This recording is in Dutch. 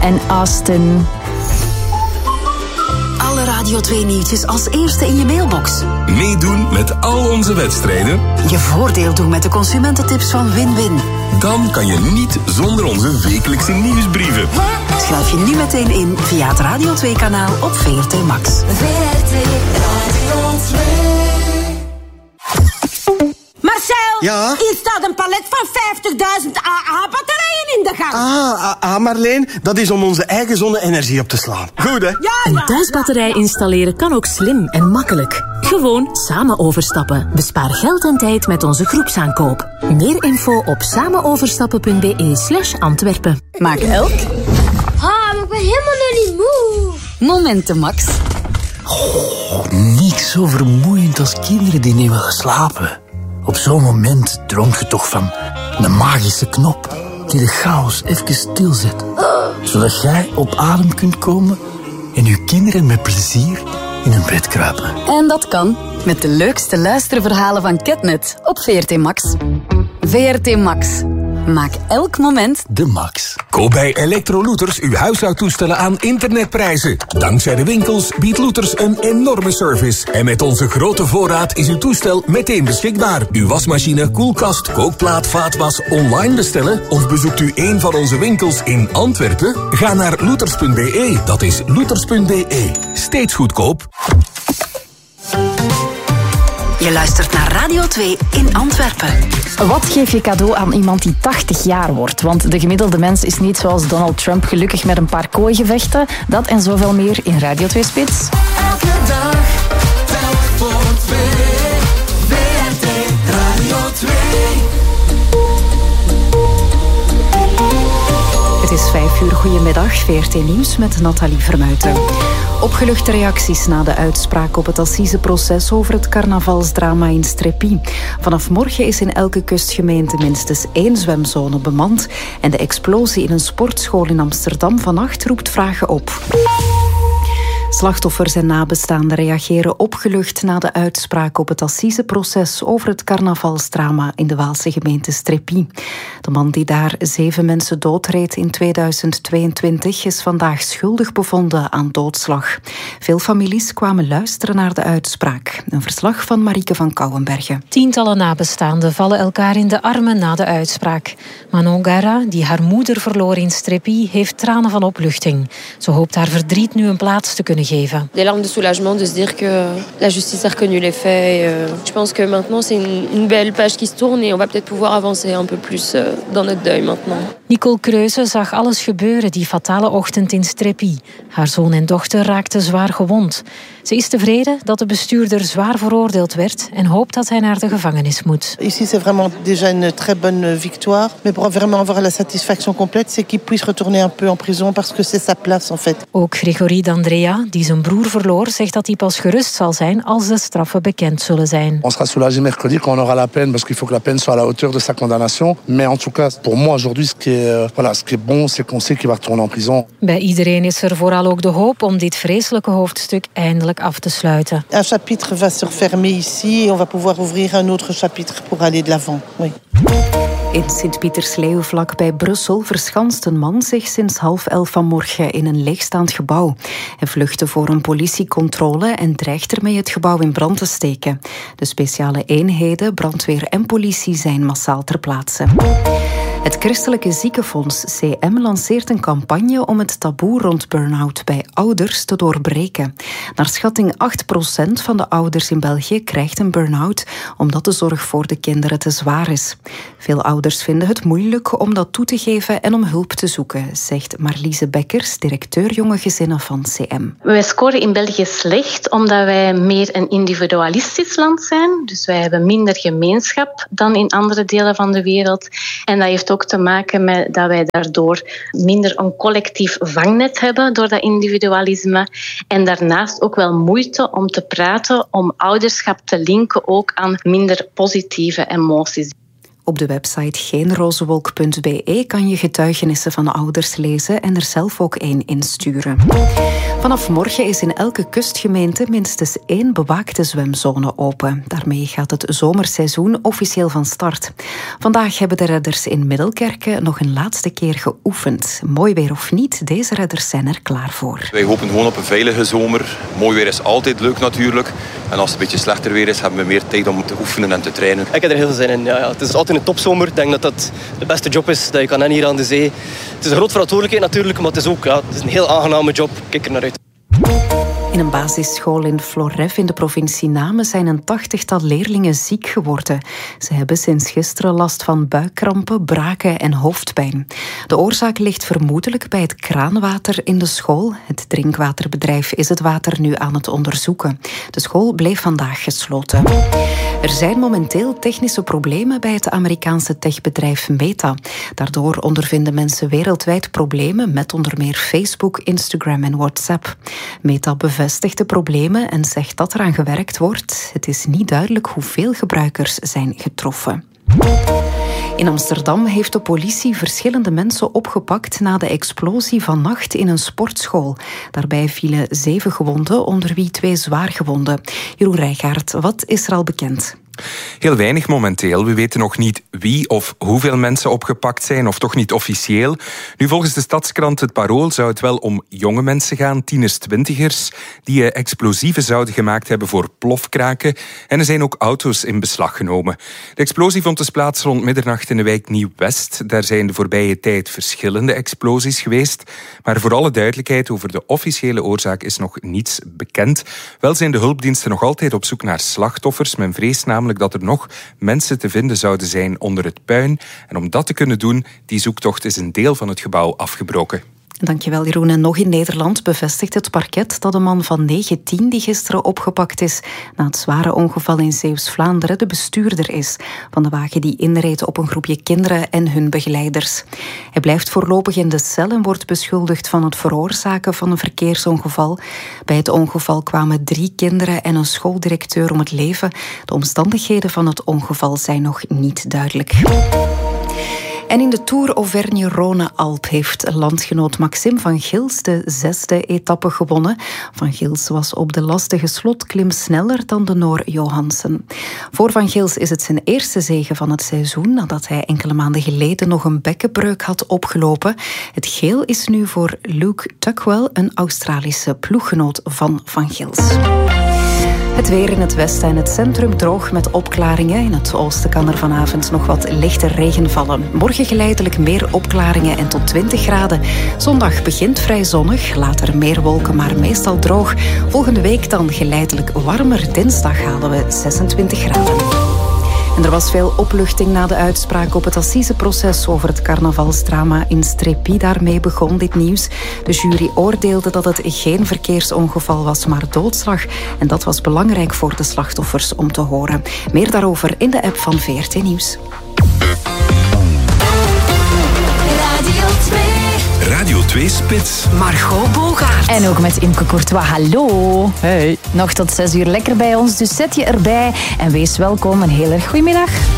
en Austin. Alle Radio 2 nieuwtjes als eerste in je mailbox. Meedoen met al onze wedstrijden. Je voordeel doen met de consumententips van Win-Win. Dan kan je niet zonder onze wekelijkse nieuwsbrieven. Schrijf je nu meteen in via het Radio 2-kanaal op VRT Max. VRT Radio 2. Marcel, ja? hier staat een palet van 50.000 AA-batterijen in de gang. Marleen, dat is om onze eigen zonne-energie op te slaan. Goed, hè? Ja. Een thuisbatterij installeren kan ook slim en makkelijk. Gewoon samen overstappen. Bespaar geld en tijd met onze groepsaankoop. Meer info op samenoverstappen.be/Antwerpen. Maak elk Maar ik ben helemaal nog niet moe. momenten max. Niks zo vermoeiend als kinderen die niet willen slapen. Op zo'n moment droom je toch van een magische knop die de chaos even stilzet. Zodat jij op adem kunt komen en je kinderen met plezier in hun bed kruipen. En dat kan met de leukste luisterverhalen van Ketnet op VRT Max. VRT Max. Maak elk moment de max. Koop bij Electrolooters uw huishoudtoestellen aan internetprijzen. Dankzij de winkels biedt Looters een enorme service. En met onze grote voorraad is uw toestel meteen beschikbaar. Uw wasmachine, koelkast, kookplaat, vaatwas online bestellen? Of bezoekt u een van onze winkels in Antwerpen? Ga naar looters.be. Dat is looters.be. Steeds goedkoop. Je luistert naar Radio 2 in Antwerpen. Wat geef je cadeau aan iemand die 80 jaar wordt? Want de gemiddelde mens is niet zoals Donald Trump gelukkig met een paar kooigevechten. Dat en zoveel meer in Radio 2 Spits. Elke dag, telk voor twee. VRT Radio 2. Het is 5 uur. Goedemiddag. VRT Nieuws met Nathalie Vermuijten. Opgeluchte reacties na de uitspraak op het assiseproces over het carnavalsdrama in Streppy. Vanaf morgen is in elke kustgemeente minstens 1 zwemzone bemand. En de explosie in een sportschool in Amsterdam vannacht roept vragen op. Slachtoffers en nabestaanden reageren opgelucht na de uitspraak op het assiseproces over het carnavalsdrama in de Waalse gemeente Streppy. De man die daar 7 mensen doodreed in 2022 is vandaag schuldig bevonden aan doodslag. Veel families kwamen luisteren naar de uitspraak. Een verslag van Marieke van Kouwenbergen. Tientallen nabestaanden vallen elkaar in de armen na de uitspraak. Manon Gara, die haar moeder verloor in Streppy, heeft tranen van opluchting. Ze hoopt haar verdriet nu een plaats te kunnen geven. Des larmes de soulagement de se dire que la justice a reconnu les faits. Je pense que maintenant c'est une belle page qui se tourne et on va peut-être pouvoir avancer un peu plus dans notre deuil maintenant. Nicole Kreuze zag alles gebeuren die fatale ochtend in Streppy. Haar zoon en dochter raakten zwaar gewond. Ze is tevreden dat de bestuurder zwaar veroordeeld werd en hoopt dat hij naar de gevangenis moet. Ici c'est vraiment déjà une très bonne victoire, mais pour vraiment avoir la satisfaction complète, c'est qu'il puisse retourner un peu en prison parce que c'est sa place en fait. Ook Gregory D'Andrea, die zijn broer verloor, zegt dat hij pas gerust zal zijn als de straffen bekend zullen zijn. On sera soulagé mercredi quand on aura la peine, parce qu'il faut que la peine soit à la hauteur de sa condamnation. Mais en tout cas, pour moi aujourd'hui, ce qui est bon, c'est qu'on sait qu'il va retourner en prison. Bij iedereen is er vooral ook de hoop om dit vreselijke hoofdstuk eindelijk af te sluiten. Un chapitre va se refermer ici et on va pouvoir ouvrir un autre chapitre pour aller de l'avant. Oui. In Sint-Pietersleeuw vlak bij Brussel verschanst een man zich sinds 10:30 vanmorgen in een leegstaand gebouw. Hij vluchtte voor een politiecontrole en dreigt ermee het gebouw in brand te steken. De speciale eenheden, brandweer en politie zijn massaal ter plaatse. Het Christelijke Ziekenfonds CM lanceert een campagne om het taboe rond burn-out bij ouders te doorbreken. Naar schatting 8% van de ouders in België krijgt een burn-out omdat de zorg voor de kinderen te zwaar is. Veel ouders vinden het moeilijk om dat toe te geven en om hulp te zoeken, zegt Marliese Bekkers, directeur jonge gezinnen van CM. Wij scoren in België slecht omdat wij meer een individualistisch land zijn. Dus wij hebben minder gemeenschap dan in andere delen van de wereld. En dat heeft ook te maken met dat wij daardoor minder een collectief vangnet hebben door dat individualisme. En daarnaast ook wel moeite om te praten, om ouderschap te linken ook aan minder positieve emoties. Op de website geenrozewolk.be kan je getuigenissen van ouders lezen en er zelf ook één insturen. Vanaf morgen is in elke kustgemeente minstens 1 bewaakte zwemzone open. Daarmee gaat het zomerseizoen officieel van start. Vandaag hebben de redders in Middelkerke nog een laatste keer geoefend. Mooi weer of niet, deze redders zijn er klaar voor. Wij hopen gewoon op een veilige zomer. Mooi weer is altijd leuk natuurlijk. En als het een beetje slechter weer is, hebben we meer tijd om te oefenen en te trainen. Ik heb er heel veel zin in. Ja. Het is altijd een topzomer. Ik denk dat dat de beste job is dat je kan hebben hier aan de zee. Het is een grote verantwoordelijkheid natuurlijk, maar het is ook het is een heel aangename job. Kijk er naar uit. In een basisschool in Floref in de provincie Namen zijn een 80-tal leerlingen ziek geworden. Ze hebben sinds gisteren last van buikkrampen, braken en hoofdpijn. De oorzaak ligt vermoedelijk bij het kraanwater in de school. Het drinkwaterbedrijf is het water nu aan het onderzoeken. De school bleef vandaag gesloten. Er zijn momenteel technische problemen bij het Amerikaanse techbedrijf Meta. Daardoor ondervinden mensen wereldwijd problemen met onder meer Facebook, Instagram en WhatsApp. Meta bevestigt de problemen en zegt dat eraan gewerkt wordt. Het is niet duidelijk hoeveel gebruikers zijn getroffen. In Amsterdam heeft de politie verschillende mensen opgepakt na de explosie vannacht in een sportschool. Daarbij vielen 7 gewonden, onder wie 2 zwaargewonden. Jeroen Rijgaard, wat is er al bekend? Heel weinig momenteel. We weten nog niet wie of hoeveel mensen opgepakt zijn, of toch niet officieel. Nu, volgens de Stadskrant Het Parool zou het wel om jonge mensen gaan, tieners, twintigers, die explosieven zouden gemaakt hebben voor plofkraken. En er zijn ook auto's in beslag genomen. De explosie vond dus plaats rond middernacht in de wijk Nieuw-West. Daar zijn de voorbije tijd verschillende explosies geweest. Maar voor alle duidelijkheid, over de officiële oorzaak is nog niets bekend. Wel zijn de hulpdiensten nog altijd op zoek naar slachtoffers. Men vreest namelijk dat er nog mensen te vinden zouden zijn onder het puin. En om dat te kunnen doen, die zoektocht is een deel van het gebouw afgebroken. Dankjewel, Jeroen. En nog in Nederland bevestigt het parket dat de man van 19 die gisteren opgepakt is na het zware ongeval in Zeeuws-Vlaanderen de bestuurder is van de wagen die inreed op een groepje kinderen en hun begeleiders. Hij blijft voorlopig in de cel en wordt beschuldigd van het veroorzaken van een verkeersongeval. Bij het ongeval kwamen 3 kinderen en een schooldirecteur om het leven. De omstandigheden van het ongeval zijn nog niet duidelijk. En in de Tour Auvergne-Rhône-Alpes heeft landgenoot Maxime van Gils de 6e etappe gewonnen. Van Gils was op de lastige slotklim sneller dan de Noor Johansen. Voor Van Gils is het zijn eerste zege van het seizoen, nadat hij enkele maanden geleden nog een bekkenbreuk had opgelopen. Het geel is nu voor Luke Tuckwell, een Australische ploeggenoot van Van Gils. Het weer in het westen en het centrum droog met opklaringen. In het oosten kan er vanavond nog wat lichte regen vallen. Morgen geleidelijk meer opklaringen en tot 20 graden. Zondag begint vrij zonnig, later meer wolken, maar meestal droog. Volgende week dan geleidelijk warmer. Dinsdag halen we 26 graden. En er was veel opluchting na de uitspraak op het assiseproces over het carnavalsdrama in Strépy. Daarmee begon dit nieuws. De jury oordeelde dat het geen verkeersongeval was, maar doodslag. En dat was belangrijk voor de slachtoffers om te horen. Meer daarover in de app van VRT Nieuws. Radio 2 Spits. Margot Bogaert. En ook met Imke Courtois. Hallo. Hey. Nog tot 6 uur lekker bij ons, dus zet je erbij. En wees welkom. Een heel erg goedemiddag.